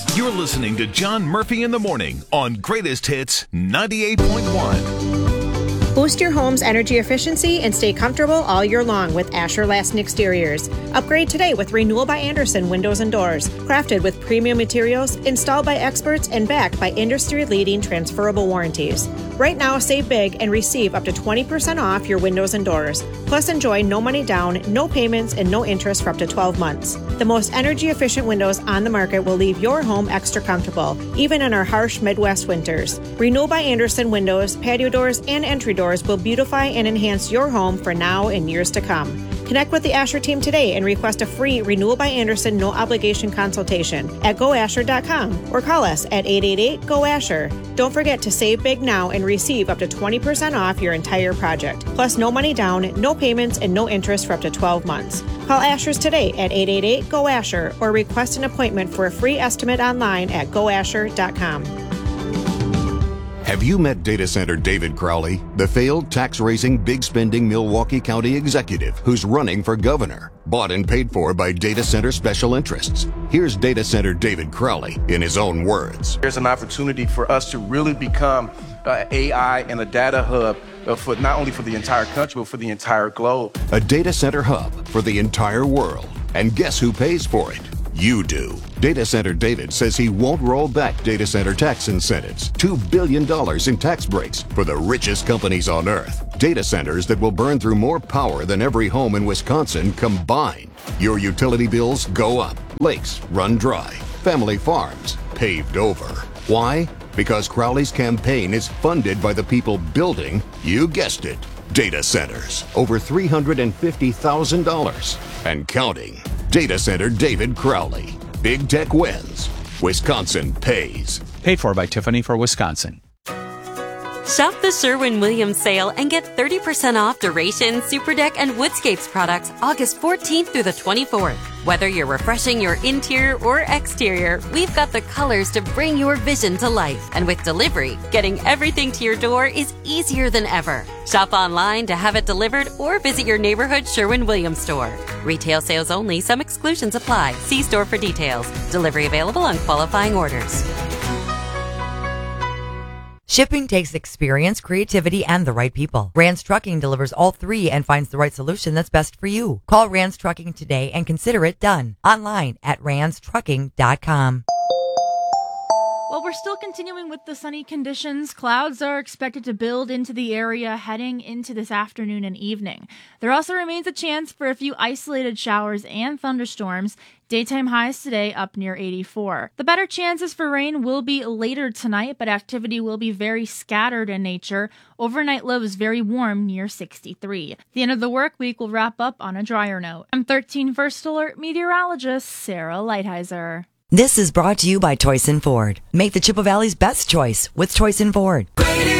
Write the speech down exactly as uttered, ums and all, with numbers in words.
You're listening to John Murphy in the Morning on Greatest Hits ninety-eight point one. Boost your home's energy efficiency and stay comfortable all year long with Asher Lasting Exteriors. Upgrade today with Renewal by Andersen Windows and Doors. Crafted with premium materials, installed by experts, and backed by industry-leading transferable warranties. Right now, save big and receive up to twenty percent off your windows and doors. Plus, enjoy no money down, no payments, and no interest for up to twelve months. The most energy-efficient windows on the market will leave your home extra comfortable, even in our harsh Midwest winters. Renewal by Andersen Windows, patio doors, and entry doors will beautify and enhance your home for now and years to come. Connect with the Asher team today and request a free Renewal by Andersen no-obligation consultation at go asher dot com or call us at eight eight eight, G O, Asher. Don't forget to save big now and receive up to twenty percent off your entire project. Plus, no money down, no payments, and no interest for up to twelve months. Call Asher's today at eight eight eight, G O, Asher or request an appointment for a free estimate online at go asher dot com. Have you met data center David Crowley, the failed tax-raising, big-spending Milwaukee County executive who's running for governor, bought and paid for by data center special interests? Here's data center David Crowley in his own words. There's an opportunity for us to really become uh, A I and a data hub uh, for not only for the entire country, but for the entire globe. A data center hub for the entire world. And guess who pays for it? You do. Data Center David says he won't roll back data center tax incentives. two billion dollars in tax breaks for the richest companies on earth. Data centers that will burn through more power than every home in Wisconsin combined. Your utility bills go up. Lakes run dry. Family farms paved over. Why? Because Crowley's campaign is funded by the people building, you guessed it, data centers. Over three hundred fifty thousand dollars and counting. Data Center David Crowley. Big tech wins. Wisconsin pays. Paid for by Tiffany for Wisconsin. Shop the Sherwin-Williams sale and get thirty percent off Duration, Superdeck, and Woodscapes products August fourteenth through the twenty-fourth. Whether you're refreshing your interior or exterior, we've got the colors to bring your vision to life. And with delivery, getting everything to your door is easier than ever. Shop online to have it delivered or visit your neighborhood Sherwin-Williams store. Retail sales only. Some exclusions apply. See store for details. Delivery available on qualifying orders. Shipping takes experience, creativity, and the right people. Rand's Trucking delivers all three and finds the right solution that's best for you. Call Rand's Trucking today and consider it done. Online at rands trucking dot com. Well, we're still continuing with the sunny conditions. Clouds are expected to build into the area heading into this afternoon and evening. There also remains a chance for a few isolated showers and thunderstorms. Daytime highs today up near eighty-four. The better chances for rain will be later tonight, but activity will be very scattered in nature. Overnight lows very warm near sixty-three. The end of the work week will wrap up on a drier note. I'm thirteen First Alert meteorologist Sarah Lighthizer. This is brought to you by Toyson Ford. Make the Chippewa Valley's best choice with Toyson Ford.